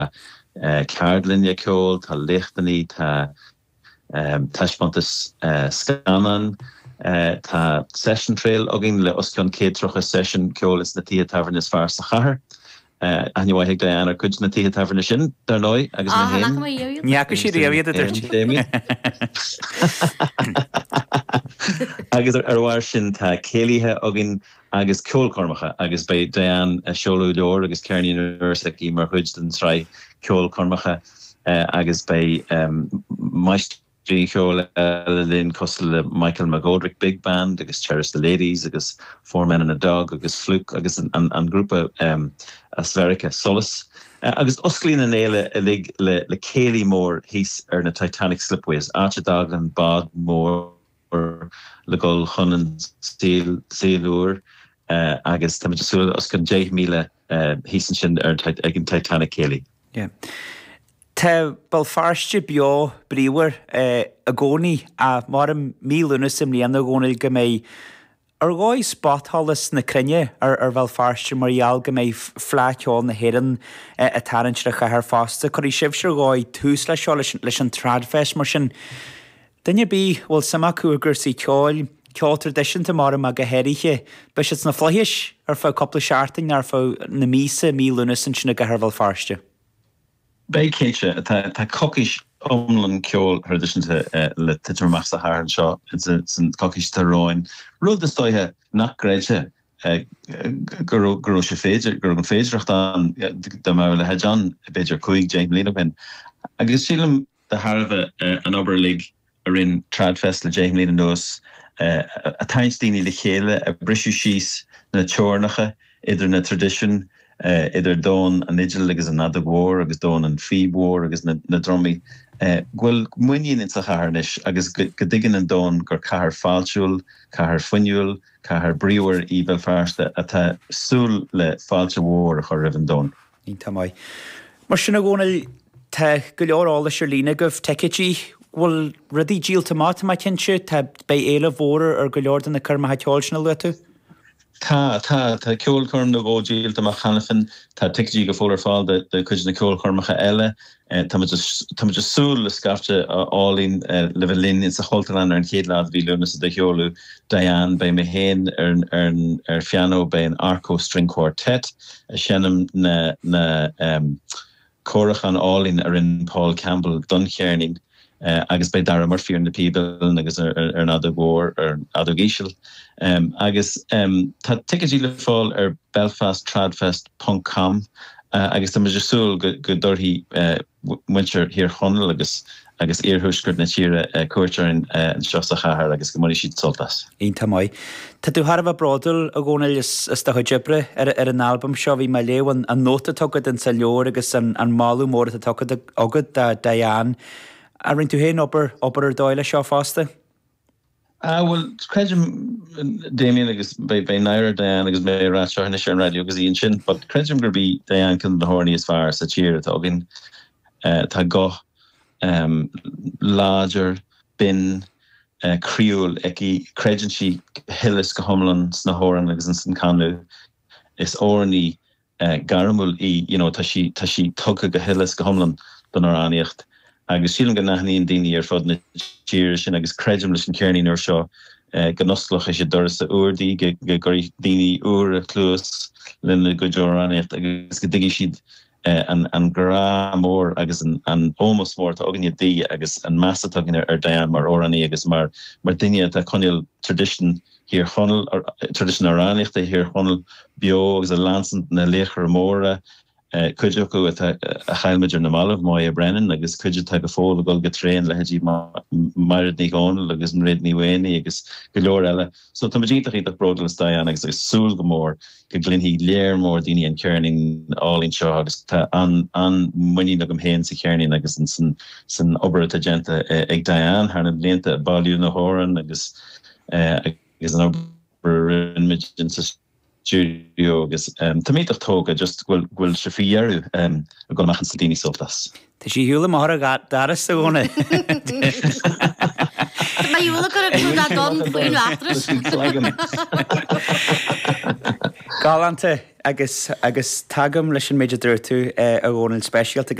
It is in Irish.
Cardlinne ceol, tá Lichtaní, tá Taispantas Scanan, tá Session Trail agin le oscan cé trocha session ceol is na tí tavern is fear sa chahar. Anyway, Diana, could na tí tavern sin dar nói agus na hen. Níacu sí réiad a dúirt. Agus arhhair sin tá céilithe agin agus ceolcormacha agus bei Diane seolú leor agus Kearney University mar chuid den srai ceolcormacha agus bei maistrí ceol linn costal Michael McGoldrick Big Band agus Cherish the Ladies agus Four Men and a Dog agus Fluke agus an grúpa Asverica Solace. Agus osclín an éile le céilí mór hís ar na Titanic slipways, áte daglan bad mór le gol chunan sílúr agus tá súil oscan 10,000 hísan sin ar agin Titanic céilí. Tá bal farste bio bríwer a gcónaí a mar mílúna sim líana a gcónaí go mé ar gáid spothallas na crinne ar bhil farste maríal go mé flaceáil na héan a tarantre a ar fásta chuí sibh se gáid tús le seo leis an tradfest mar sin. Dunne bí bhfuil sama cuagur sí ceáil tradiisianta mar a go héirithe, beis it's na flahiis ar fá coppla seaartain ar fá na mísa mílúna san sinna go bhil farste. Bei céite tá cocis omlan ceol tradiisianta le titarmach sa haar an seo san cocis taráin. Rud is stoithe nach gréite gur sé féidir gur an féidircht an de má le hejan beidir 5 bliana ben. Agus sílam de Harbh an Oberlig ar in tradfest le James Lena nos a tainstíní le chéile a brisú síos na teornacha idir na tradition idir dón an idil agus an adagór agus dón an fíbór agus na dromi gwil muíon in sa chaharnis agus godigin an dón gur cahar fáilsiúil, cahar fuinúil, cahar bríúir í Belfast a tá súl le fáilte mhór a chur an dón. Ní tá mai. Mar sinna gcónaí tá go leorála se lína goh teicetí bhfuil rudí díalta máta mai cinse tá bei éile mhór ar go leordan na churma teáil sinna le tú? Tá ceolcorm na ggódíil tá chanafin tá tiictí go fólar fáil de chuid na ceolcormacha eile tá just súil le scafte álín le bheith linn in sa Holtaland ar an chéadlád bhí lunas de cheolú Diane bei me héin ar fiano bei an Arco String Quartet a sinnam na chorach an álín ar in Paul Campbell Dunchearning agus bei Dara Murphy an na People agus ar adagór ar adagíisiil. Agus tá tiictí le fáil ar belfasttradfest.com agus tá súil go dúirthaí muintear hir chonal agus iarthúscurt na tíre cuairtear an seo sa chathair agus go marí siad soltas. Ínta mai. Tá tú Harbh bradal a gcónail is do chuidebre ar an album seo bhí mai léo an nóta tugad an sa leor agus an máú mór a tugad agad Diane. A rinn tú héin obair ar dáile seo fásta? Well, credium Damien agus bei Naira Diane agus bei Ratcha na an radio agus íon sin, but credium gur bí Diane can the horny as far as a cheer at agin tá go láger bin criúil eki credium si hillis go homlan sna horan agus an san canu is orní garamul I, tá si tugad go hillis go homlan don ar aníocht. Agus sílan go nachnaíon daoine ar fud na tíir sin agus credium leis an Kearney nuair seo go noslach is sé doras a uairdaí go gurí daoine uair a clús lena go deoraníocht agus go dtigi siad an gra mór agus an ómas mór tá agan dí agus an massa tugann ar Diane mar oraní agus mar daine tá conil tradition hir chonel tradition aráníocht a hir chonel bio agus a lansant na léchar móra Cuidir go a chailmeidir na malah mai a brennan agus cuidir type of fól a go getréin le hedí marid ní gáin agus an réid ní bhhaine agus go leor eile. So tá díntaach í brodal Diane agus súl go mór go glinhí léir mór daoine an cearning álín seo agus tá an muí agam héin sa cearning agus san obair agenta ag Diane haar na blianta bailú na hóran agus an obair in midjin sa studio agus tamítach tóga just gwil se fiéru a go mechan sa daoine soltas. Tá sí hiúla mar a daras a gona. Ma hiúla go a don bhuiin látras. Galanta agus tagam leis an méidir dúirú a bhónil speisialt